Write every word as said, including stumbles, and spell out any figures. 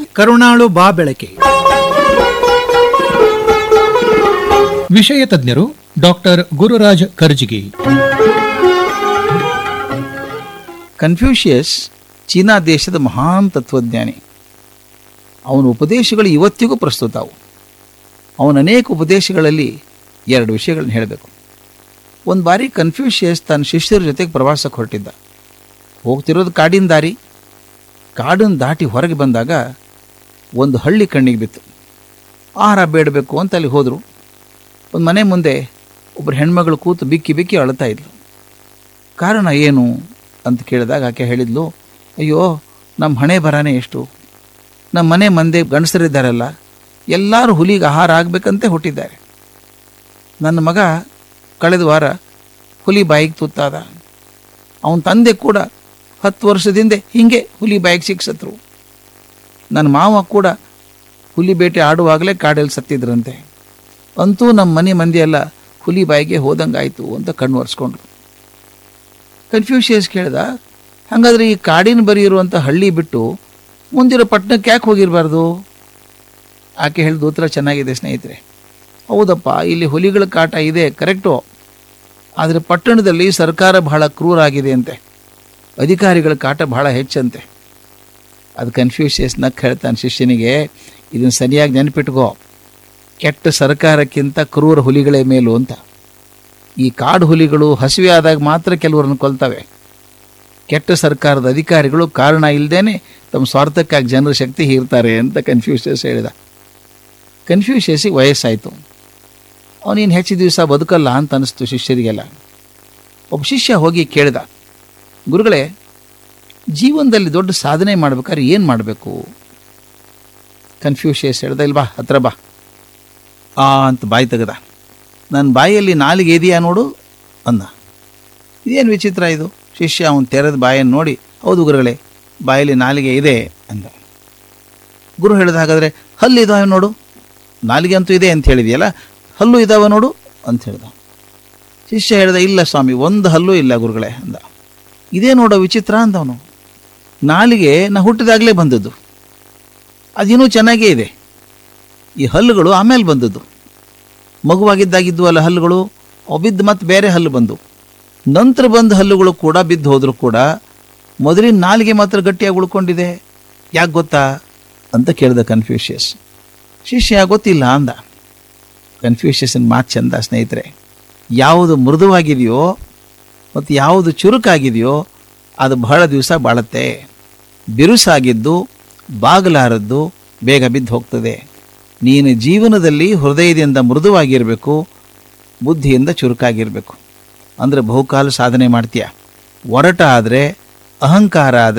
ಕರುಣಾಳು ಬಾ ಬೆಳಕೆ. ವಿಷಯ ತಜ್ಞರು doctor Gururaj Karjigi. Confucius China ದೇಶದ ಮಹಾನ್ ತತ್ವಜ್ಞಾನಿ. ಅವನ ಉಪದೇಶಗಳು ಇವತ್ತಿಗೂ ಪ್ರಸ್ತುತ. ಅವು ಅವನ ಅನೇಕ ಉಪದೇಶಗಳಲ್ಲಿ ಎರಡು ವಿಷಯಗಳನ್ನ ಹೇಳಬೇಕು. ಒಂದು ಬಾರಿ ಕನ್ಫ್ಯೂಷಿಯಸ್ ತನ್ನ ಶಿಷ್ಯರ ಜೊತೆಗೆ ಪ್ರವಾಸಕ್ಕೆ ಹೊರಟಿದ್ದ. ಹೋಗ್ತಿರೋದು ಕಾಡಿನ ದಾರಿ. ಕಾಡನ್ನು ದಾಟಿ ಹೊರಗೆ ಬಂದಾಗ ಒಂದು ಹಳ್ಳಿ ಕಣ್ಣಿಗೆ ಬಿತ್ತು. ಆಹಾರ ಬೇಡಬೇಕು ಅಂತ ಅಲ್ಲಿ ಹೋದರು. ಒಂದು ಮನೆ ಮುಂದೆ ಒಬ್ಬರು ಹೆಣ್ಮಗಳು ಕೂತು ಬಿಕ್ಕಿ ಬಿಕ್ಕಿ ಅಳ್ತಾ ಇದ್ಲು. ಕಾರಣ ಏನು ಅಂತ ಕೇಳಿದಾಗ ಆಕೆ ಹೇಳಿದ್ಲು, ಅಯ್ಯೋ ನಮ್ಮ ಹಣೆ ಬರಾನೇ ಎಷ್ಟು, ನಮ್ಮ ಮನೆ ಮಂದೆ ಗಂಡಸರಿದ್ದಾರಲ್ಲ ಎಲ್ಲರೂ ಹುಲಿಗೆ ಆಹಾರ ಆಗಬೇಕಂತೆ ಹುಟ್ಟಿದ್ದಾರೆ. ನನ್ನ ಮಗ ಕಳೆದ ವಾರ ಹುಲಿ ಬಾಯಿಗೆ ತುತ್ತಾದ. ಅವನ ತಂದೆ ಕೂಡ ಹತ್ತು ವರ್ಷದಿಂದ ಹೀಗೆ ಹುಲಿ ಬಾಯಿಗೆ ಸಿಕ್ಸತ್ರು. ನನ್ನ ಮಾವ ಕೂಡ ಹುಲಿ ಬೇಟೆ ಆಡುವಾಗಲೇ ಕಾಡಲ್ಲಿ ಸತ್ತಿದ್ರಂತೆ. ಅಂತೂ ನಮ್ಮ ಮನೆ ಮಂದಿ ಎಲ್ಲ ಹುಲಿ ಬಾಯಿಗೆ ಹೋದಂಗಾಯ್ತು ಅಂತ ಕಣ್ಣು ಒರೆಸ್ಕೊಂಡ್ರು. ಕನ್ಫ್ಯೂಷಿಯಸ್ ಕೇಳ್ದ, ಹಾಗಾದ್ರೆ ಈ ಕಾಡಿನ ಬರಿ ಇರುವಂಥ ಹಳ್ಳಿ ಬಿಟ್ಟು ಮುಂದಿರೋ ಪಟ್ಟಣಕ್ಕೆ ಯಾಕೆ ಹೋಗಿರಬಾರ್ದು? ಆಕೆ ಹೇಳಿದ ಉತ್ತರ ಚೆನ್ನಾಗಿದೆ ಸ್ನೇಹಿತರೆ. ಹೌದಪ್ಪ, ಇಲ್ಲಿ ಹುಲಿಗಳ ಕಾಟ ಇದೆ, ಕರೆಕ್ಟು. ಆದರೆ ಪಟ್ಟಣದಲ್ಲಿ ಸರ್ಕಾರ ಬಹಳ ಕ್ರೂರ ಆಗಿದೆ ಅಂತೆ, ಅಧಿಕಾರಿಗಳ ಕಾಟ ಬಹಳ ಹೆಚ್ಚಂತೆ. ಅದು ಕನ್ಫ್ಯೂಷಿಯಸ್ ನಕ್ ಹೇಳ್ತಾನೆ ಶಿಷ್ಯನಿಗೆ, ಇದನ್ನು ಸರಿಯಾಗಿ ನೆನಪಿಟ್ಕೋ, ಕೆಟ್ಟ ಸರ್ಕಾರಕ್ಕಿಂತ ಕ್ರೂರ ಹುಲಿಗಳೇ ಮೇಲು ಅಂತ. ಈ ಕಾಡು ಹುಲಿಗಳು ಹಸಿವೆ ಆದಾಗ ಮಾತ್ರ ಕೆಲವರನ್ನು ಕೊಲ್ತವೆ. ಕೆಟ್ಟ ಸರ್ಕಾರದ ಅಧಿಕಾರಿಗಳು ಕಾರಣ ಇಲ್ಲದೇನೆ ತಮ್ಮ ಸ್ವಾರ್ಥಕ್ಕಾಗಿ ಜನರ ಶಕ್ತಿ ಹೀರ್ತಾರೆ ಅಂತ ಕನ್ಫ್ಯೂಷಿಯಸ್ ಹೇಳಿದ. ಕನ್ಫ್ಯೂಷಿಯಸ್ಸಿಗೆ ವಯಸ್ಸಾಯಿತು. ಅವನೇನು ಹೆಚ್ಚು ದಿವಸ ಬದುಕಲ್ಲ ಅಂತ ಅನಿಸ್ತು ಶಿಷ್ಯರಿಗೆಲ್ಲ. ಒಬ್ಬ ಶಿಷ್ಯ ಹೋಗಿ ಕೇಳಿದ, ಗುರುಗಳೇ, ಜೀವನದಲ್ಲಿ ದೊಡ್ಡ ಸಾಧನೆ ಮಾಡ್ಬೇಕಾದ್ರೆ ಏನು ಮಾಡಬೇಕು? ಕನ್ಫ್ಯೂಷಿಯಸ್ ಹೇಳ್ದ, ಇಲ್ವಾ ಹತ್ರ ಬಾ ಆ ಅಂತ ಬಾಯಿ ತೆಗೆದ. ನನ್ನ ಬಾಯಲ್ಲಿ ನಾಲಿಗೆ ಇದೆಯಾ ನೋಡು ಅಂದ. ಇದೇನು ವಿಚಿತ್ರ ಇದು? ಶಿಷ್ಯ ಅವನು ತೆರೆದ ಬಾಯನ್ನು ನೋಡಿ, ಹೌದು ಗುರುಗಳೇ, ಬಾಯಲ್ಲಿ ನಾಲಿಗೆ ಇದೆ ಅಂದ. ಗುರು ಹೇಳಿದ, ಹಾಗಾದರೆ ಹಲ್ಲು ಇದಾವೆ ನೋಡು. ನಾಲಿಗೆ ಅಂತೂ ಇದೆ ಅಂತ ಹೇಳಿದೆಯಲ್ಲ, ಹಲ್ಲು ಇದಾವೆ ನೋಡು ಅಂತ ಹೇಳ್ದ. ಶಿಷ್ಯ ಹೇಳ್ದ, ಇಲ್ಲ ಸ್ವಾಮಿ, ಒಂದು ಹಲ್ಲು ಇಲ್ಲ ಗುರುಗಳೇ ಅಂದ. ಇದೇ ನೋಡೋ ವಿಚಿತ್ರ ಅಂದವನು. ನಾಲಿಗೆ ನಾ ಹುಟ್ಟಿದಾಗಲೇ ಬಂದದ್ದು, ಅದೇನೂ ಚೆನ್ನಾಗೇ ಇದೆ. ಈ ಹಲ್ಲುಗಳು ಆಮೇಲೆ ಬಂದದ್ದು. ಮಗುವಾಗಿದ್ದಾಗಿದ್ದು ಅಲ್ಲ ಹಲ್ಲುಗಳು, ಅವು ಬಿದ್ದು ಮತ್ತೆ ಬೇರೆ ಹಲ್ಲು ಬಂದು, ನಂತರ ಬಂದ ಹಲ್ಲುಗಳು ಕೂಡ ಬಿದ್ದು ಹೋದರೂ ಕೂಡ ಮೊದಲಿನ ನಾಲಿಗೆ ಮಾತ್ರ ಗಟ್ಟಿಯಾಗಿ ಉಳ್ಕೊಂಡಿದೆ. ಯಾಕೆ ಗೊತ್ತಾ ಅಂತ ಕೇಳಿದ ಕನ್ಫ್ಯೂಷಿಯಸ್. ಶಿಷ್ಯ ಗೊತ್ತಿಲ್ಲ ಅಂದ. ಕನ್ಫ್ಯೂಷಿಯಸ್ನ ಮಾತು ಚಂದ ಸ್ನೇಹಿತರೆ. ಯಾವುದು ಮೃದುವಾಗಿದೆಯೋ ಮತ್ತು ಯಾವುದು ಚುರುಕಾಗಿದೆಯೋ ಅದು ಬಹಳ ದಿವಸ ಬಾಳುತ್ತೆ. ಬಿರುಸಾಗಿದ್ದು ಬಾಗಲಾರದ್ದು ಬೇಗ ಬಿದ್ದು ಹೋಗ್ತದೆ. ನೀನು ಜೀವನದಲ್ಲಿ ಹೃದಯದಿಂದ ಮೃದುವಾಗಿರಬೇಕು, ಬುದ್ಧಿಯಿಂದ ಚುರುಕಾಗಿರಬೇಕು. ಅಂದರೆ ಬಹುಕಾಲ ಸಾಧನೆ ಮಾಡ್ತೀಯ. ಒರಟ ಆದರೆ, ಅಹಂಕಾರ ಆದರೆ